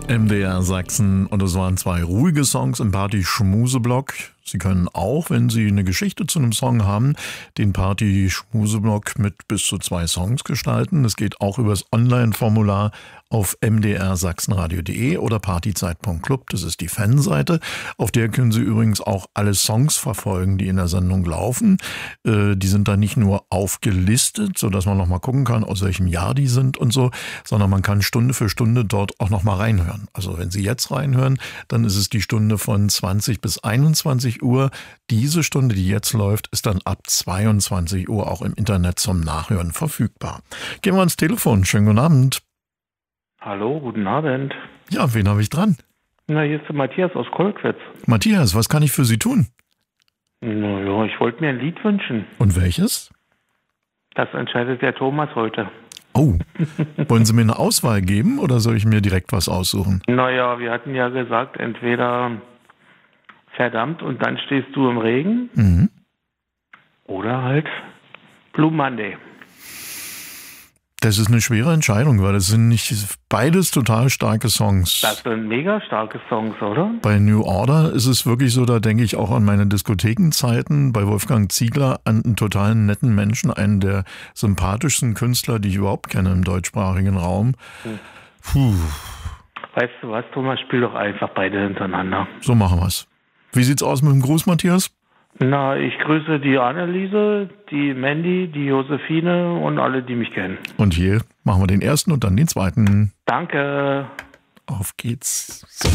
MDR Sachsen und es waren 2 ruhige Songs im Party-Schmuseblock. Sie können auch, wenn Sie eine Geschichte zu einem Song haben, den Party-Schmuseblock mit bis zu 2 Songs gestalten. Es geht auch übers Online-Formular auf mdrsachsenradio.de oder partyzeit.club. Das ist die Fanseite. Auf der können Sie übrigens auch alle Songs verfolgen, die in der Sendung laufen. Die sind da nicht nur aufgelistet, sodass man nochmal gucken kann, aus welchem Jahr die sind und so, sondern man kann Stunde für Stunde dort auch nochmal reinhören. Also wenn Sie jetzt reinhören, dann ist es die Stunde von 20 bis 21 Uhr. Diese Stunde, die jetzt läuft, ist dann ab 22 Uhr auch im Internet zum Nachhören verfügbar. Gehen wir ans Telefon. Schönen guten Abend. Hallo, guten Abend. Ja, wen habe ich dran? Na, hier ist der Matthias aus Kolkwitz. Matthias, was kann ich für Sie tun? Naja, ich wollte mir ein Lied wünschen. Und welches? Das entscheidet der Thomas heute. Oh, wollen Sie mir eine Auswahl geben oder soll ich mir direkt was aussuchen? Naja, wir hatten ja gesagt, entweder verdammt und dann stehst du im Regen oder halt Blue Monday. Das ist eine schwere Entscheidung, weil das sind nicht beides total starke Songs. Das sind mega starke Songs, oder? Bei New Order ist es wirklich so, da denke ich auch an meine Diskothekenzeiten, bei Wolfgang Ziegler an einen total netten Menschen, einen der sympathischsten Künstler, die ich überhaupt kenne im deutschsprachigen Raum. Puh. Weißt du was, Thomas, spiel doch einfach beide hintereinander. So machen wir's. Wie sieht's aus mit dem Gruß, Matthias? Na, ich grüße die Anneliese, die Mandy, die Josephine und alle, die mich kennen. Und hier machen wir den ersten und dann den zweiten. Danke. Auf geht's. So.